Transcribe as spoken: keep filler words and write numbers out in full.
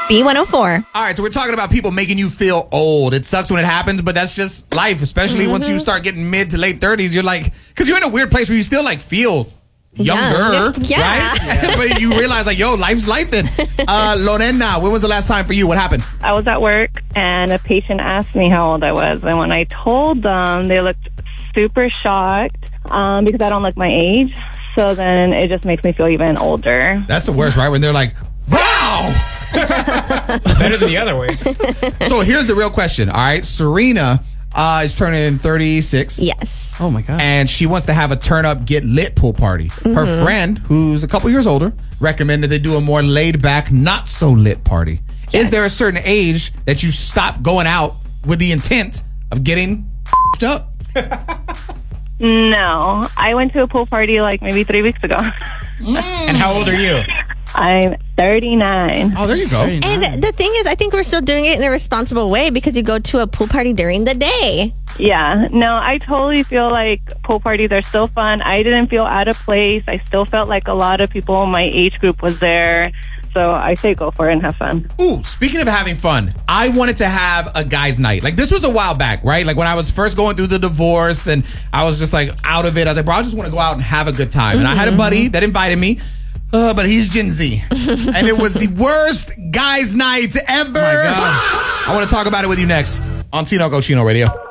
B one oh four. All right, so we're talking about people making you feel old. It sucks when it happens, but that's just life, especially mm-hmm. once you start getting mid to late thirties. You're like, because you're in a weird place where you still like feel younger, yeah. right? Yeah. But you realize like, yo, life's life then. Uh, Lorena, when was the last time for you? What happened? I was at work and a patient asked me how old I was. And when I told them, they looked super shocked um, because I don't look my age. So then it just makes me feel even older. That's the worst, right? When they're like, wow! Better than the other way. So here's the real question, all right? Serena uh, is turning thirty-six. Yes. Oh, my God. And she wants to have a turn-up, get-lit pool party. Mm-hmm. Her friend, who's a couple years older, recommended they do a more laid-back, not-so-lit party. Yes. Is there a certain age that you stop going out with the intent of getting f***ed up? No. I went to a pool party like maybe three weeks ago. Mm. And how old are you? I'm thirty-nine. Oh, there you go. thirty-nine. And the thing is, I think we're still doing it in a responsible way because you go to a pool party during the day. Yeah. No, I totally feel like pool parties are still fun. I didn't feel out of place. I still felt like a lot of people in my age group was there. So I say go for it and have fun. Ooh, speaking of having fun, I wanted to have a guys' night. Like, this was a while back, right? Like, when I was first going through the divorce and I was just, like, out of it. I was like, bro, I just want to go out and have a good time. Mm-hmm. And I had a buddy that invited me, uh, but he's Gen Z. And it was the worst guys' night ever. Oh my God. I want to talk about it with you next on Tino Go Chino Radio.